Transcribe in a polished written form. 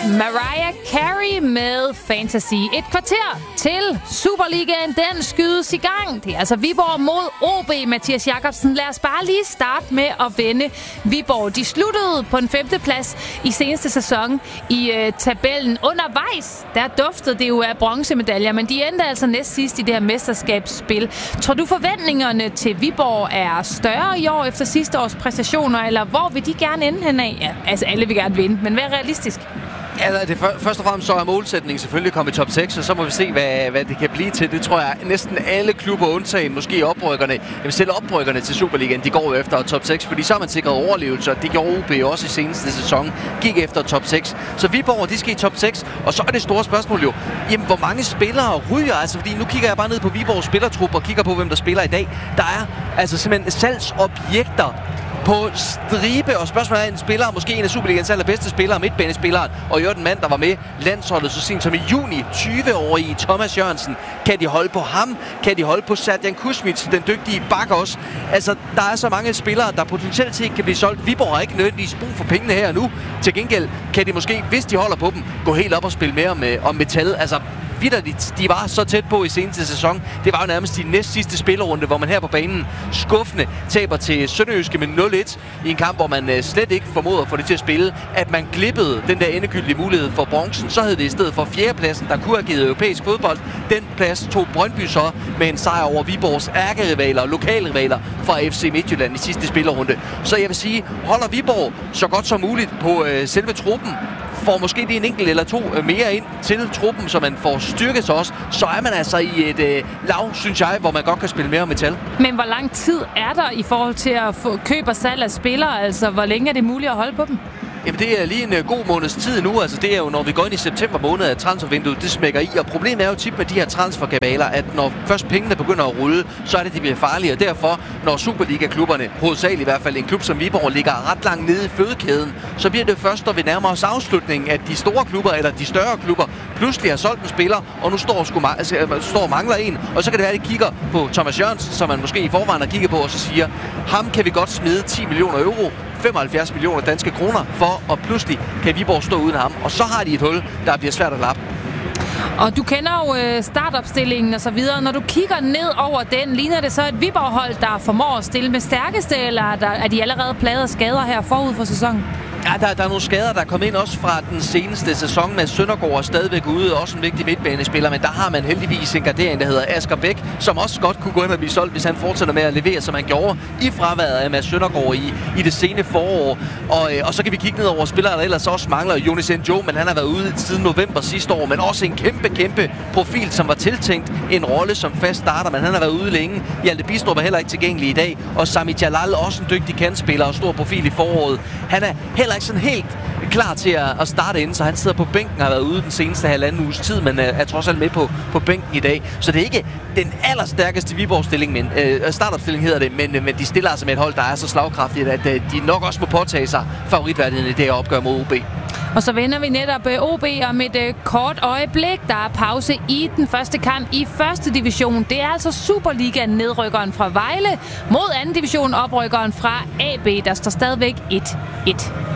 Mariah Carey med Fantasy. Et kvarter til Superligaen, den skydes i gang. Det er altså Viborg mod OB, Mathias Jakobsen. Lad os bare lige starte med at vende Viborg. De sluttede på en 5. plads i seneste sæson i tabellen. Undervejs, der duftede det jo af bronzemedaljer, men de endte altså næst sidst i det her mesterskabsspil. Tror du forventningerne til Viborg er større i år efter sidste års præstationer, eller hvor vil de gerne ende hen af? Ja, altså alle vil gerne vinde, men hvad er realistisk? Ja, først og fremmest så er målsætningen selvfølgelig at komme i top 6, og så må vi se, hvad det kan blive til. Det tror jeg næsten alle klubber undtagen, måske oprykkerne, jamen selv oprykkerne til Superligaen, de går efter top 6, fordi så er man sikret overlevelse, og det gjorde OB også i seneste sæson, gik efter top 6. Så Viborg, de skal i top 6, og så er det store spørgsmål jo, jamen hvor mange spillere ryger, altså fordi nu kigger jeg bare ned på Viborgs spillertrup og kigger på, hvem der spiller i dag. Der er altså simpelthen salgsobjekter på stribe, og spørgsmålet er en spiller, måske en af Superligaens allerbedste spillere, midtbanespilleren, og jo den mand, der var med landsholdet så sent som i juni, 20-årige Thomas Jørgensen. Kan de holde på ham? Kan de holde på Serdjan Kusmic, den dygtige bakker også? Altså, der er så mange spillere, der potentielt set kan blive solgt. Viborg har ikke nødvendigvis brug for pengene her og nu. Til gengæld kan de måske, hvis de holder på dem, gå helt op og spille mere om metal. Altså, de var så tæt på i seneste sæson. Det var jo nærmest de næst sidste spillerunde, hvor man her på banen skuffende taber til Sønderjyske med 0-1 i en kamp, hvor man slet ikke formåede at få det til at spille. At man glippede den der endegyldige mulighed for bronzen, så havde det i stedet for 4. pladsen, der kunne have givet europæisk fodbold. Den plads tog Brøndby så med en sejr over Viborgs ærkerivaler og lokalrivaler fra FC Midtjylland i sidste spillerunde. Så jeg vil sige, holder Viborg så godt som muligt på selve truppen, får måske lige en enkelt eller to mere ind til truppen, så man får styrket sig også, så er man altså i et lav, synes jeg, hvor man godt kan spille mere metal. Men hvor lang tid er der i forhold til at få køb og salg af spillere? Altså, hvor længe er det muligt at holde på dem? Jamen, det er lige en god måneds tid nu. Altså, det er jo, når vi går ind i september måned, at transfervinduet det smækker i. Og problemet er jo tit med de her transferkabaler, at når først pengene begynder at rulle, så er det, de bliver farlige. Og derfor, når Superliga-klubberne, hovedsageligt i hvert fald en klub som Viborg, ligger ret langt nede i fødekæden, så bliver det først, når vi nærmer os afslutningen, at de store klubber, eller de større klubber, pludselig har solgt en spiller, og nu står og mangler en. Og så kan det være, at de kigger på Thomas Jørgensen, som man måske i forvejen har kigget på, og så siger, ham kan vi godt smide 10 millioner euro, 75 millioner danske kroner for, og pludselig kan Viborg stå uden ham. Og så har de et hul, der bliver svært at lappe. Og du kender jo startopstillingen og så videre. Når du kigger ned over den, ligner det så et Viborg-hold, der formår at stille med stærkeste, eller er de allerede plaget af skader her forud for sæsonen? Ja, der er nogle skader, der er kommet ind også fra den seneste sæson med Søndergaard stadigvæk ude, også en vigtig midtbanespiller, men der har man heldigvis en gardering, der hedder Asger Bæk, som også godt kunne gå ind og blive solgt, hvis han fortsætter med at levere, som han gjorde i fraværet af Mads Søndergaard i det sene forår. Og så kan vi kigge ned over spillere, der ellers også mangler. Jonas Njo, men han har været ude siden november sidste år, men også en kæmpe profil, som var tiltænkt en rolle som fast starter, men han har været ude længe. Hjalte Bistrup er heller ikke tilgængelig i dag, og Sami Jalal, også en dygtig kantspiller og stor profil i foråret. Han er heller ikke sådan helt klar til at starte inden, så han sidder på bænken og har været ude den seneste halvanden uges tid, men er trods alt med på bænken i dag. Så det er ikke den allerstærkeste Viborg-stilling, men startopstilling hedder det, men de stiller altså med et hold, der er så slagkraftigt, at de nok også må påtage sig favoritværdigheden i det her opgør mod OB. Og så vender vi netop OB om et kort øjeblik. Der er pause i den første kamp i første division. Det er altså Superligaen nedrykkeren fra Vejle mod anden division oprykkeren fra AB. Der står stadigvæk 1-1.